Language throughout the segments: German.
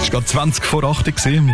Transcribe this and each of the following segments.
Es war gerade 20 vor 8 gewesen.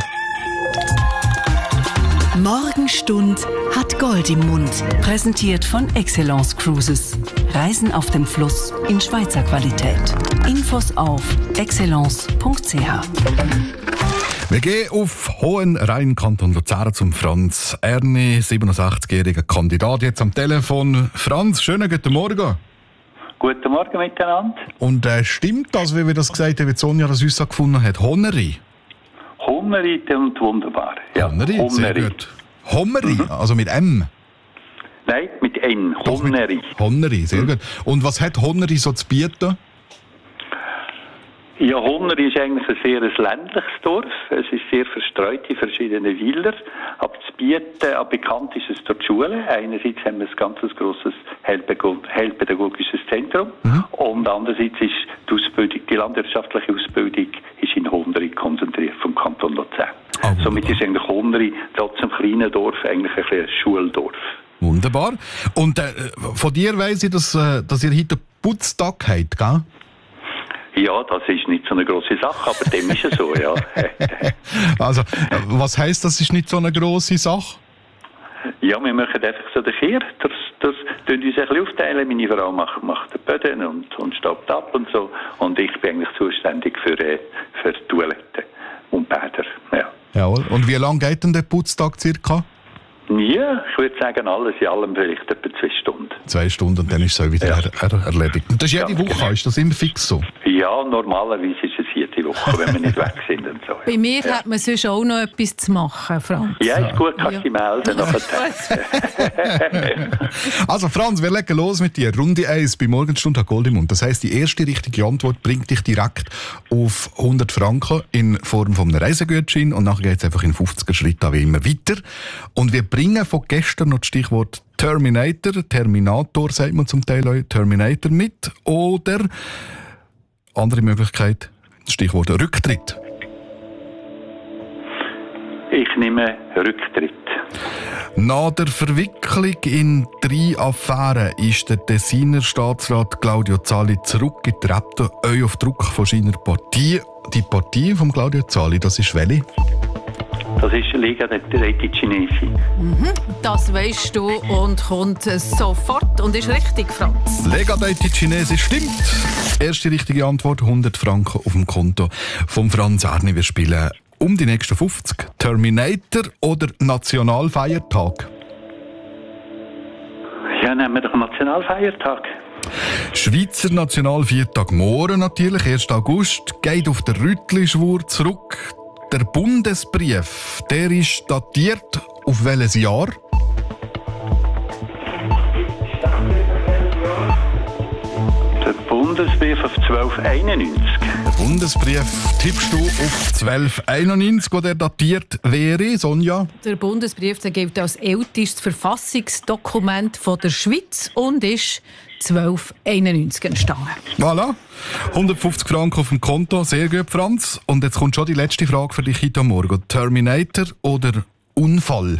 Morgenstund hat Gold im Mund. Präsentiert von Excellence Cruises. Reisen auf dem Fluss in Schweizer Qualität. Infos auf excellence.ch. Wir gehen auf Hohenrhein, Kanton Luzern, zum Franz Erni, 67-jähriger Kandidat, jetzt am Telefon. Franz, schönen guten Morgen. Guten Morgen miteinander. Und stimmt das, wie wir das gesagt haben, wie Sonja das uns gefunden hat? Hohenrhein? Hohenrhein und wunderbar. Ja, Hohenrhein, sehr gut. Hohenrhein, also mit M? Nein, mit N. Hohenrhein. Hohenrhein, sehr gut. Und was hat Hohenrhein so zu bieten? Ja, Hohenrhein ist eigentlich ein sehr ländliches Dorf. Es ist sehr verstreut in verschiedene Wälder. Aber zu bieten, bekannt ist es durch die Schule. Einerseits haben wir ein ganz grosses heilpädagogisches Zentrum. Und andererseits ist die Ausbildung, die landwirtschaftliche Ausbildung ist in Hohenrhein konzentriert vom Kanton Luzern. Somit ist eigentlich Hohenrhein trotz einem kleinen Dorf eigentlich ein Schuldorf. Wunderbar. Und von dir weiss ich, dass ihr heute Putztag habt, gell? Ja, das ist nicht so eine grosse Sache, aber dem ist es so, ja. Also, was heisst, das ist nicht so eine grosse Sache? Ja, wir machen einfach so den Kehr. Das tun uns ein bisschen aufteilen. Meine Frau macht den Böden und staubt ab und so. Und ich bin eigentlich zuständig für Toiletten und Bäder, ja. Jawohl. Und wie lange geht denn der Putztag circa? Ja, ich würde sagen, alles in allem vielleicht etwa 2 Stunden. 2 Stunden und dann ist es auch wieder erledigt. Und das ist jede Woche, genau. Ist das immer fix so? Ja, normalerweise ist es jede Woche, wenn wir nicht weg sind und so. Bei mir hat man sonst auch noch etwas zu machen, Franz. Ja, ist gut, kannst du dich melden. Also Franz, wir legen los mit dir. Runde 1 bei Morgenstund hat Gold im Mund. Das heisst, die erste richtige Antwort bringt dich direkt auf 100 Franken in Form von einem Reisegutschein und nachher geht es einfach in 50er Schritten wie immer weiter. Und wir bringen von gestern noch das Stichwort Terminator sagt man zum Teil auch, Terminator mit, oder andere Möglichkeit, das Stichwort Rücktritt. Ich nehme Rücktritt. Nach der Verwicklung in 3 Affären ist der Tessiner Staatsrat Claudio Zali zurückgetreten, auch auf Druck von seiner Partei. Die Partei von Claudio Zali, das ist welche? Das ist Lega dei Cinesi. Das weisst du und kommt sofort und ist richtig, Franz. Lega dei Cinesi stimmt. Erste richtige Antwort, 100 Franken auf dem Konto von Franz Erni. Wir spielen um die nächsten 50. Terminator oder Nationalfeiertag? Ja, nehmen wir doch Nationalfeiertag. Schweizer Nationalfeiertag morgen natürlich, 1. August, geht auf den Rüttli-Schwur zurück. Der Bundesbrief, der ist datiert auf welches Jahr? Der Bundesbrief auf 1291. Der Bundesbrief tippst du auf 1291, wo der datiert wäre, Sonja? Der Bundesbrief der gilt als ältestes Verfassungsdokument von der Schweiz und ist 1291 entstanden. Voilà. 150 Franken auf dem Konto, sehr gut, Franz. Und jetzt kommt schon die letzte Frage für dich heute Morgen. Terminator oder Unfall?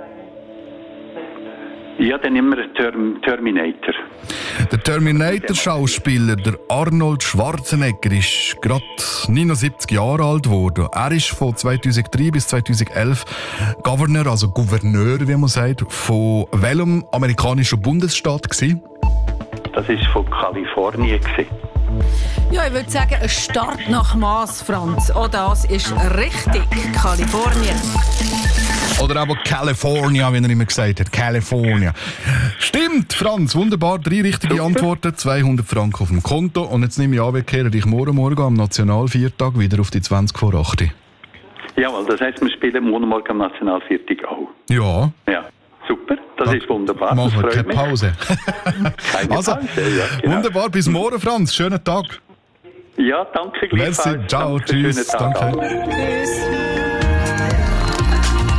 Ja, dann nehmen wir Terminator. Der Terminator-Schauspieler, der Arnold Schwarzenegger, ist gerade 79 Jahre alt geworden. Er ist von 2003 bis 2011 Gouverneur, also Gouverneur, wie man sagt, von welchem amerikanischen Bundesstaat gewesen? Das war von Kalifornien. Ja, ich würde sagen, ein Start nach Maß, Franz. Oh, das ist richtig. Kalifornien. Oder aber California, wie er immer gesagt hat. California. Stimmt, Franz, wunderbar. 3 richtige Super. Antworten, 200 Franken auf dem Konto. Und jetzt nehme ich an, wir kehren dich morgen am Nationalviertag wieder auf die 20 vor 8. Jawohl, das heisst, wir spielen morgen am Nationalviertag auch. Ja. Ja, super. Das ist wunderbar. Machen wir das keine freut mich. Pause. Keine Also, Pause, ja, genau. Wunderbar, bis morgen, Franz. Schönen Tag. Ja, danke gleichfalls. Merci, ciao, Danke, tschüss. schönen Tag Danke. auch.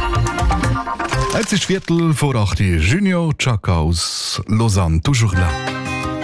Jetzt ist 7:15. Junior Chaka aus Lausanne. Toujours là.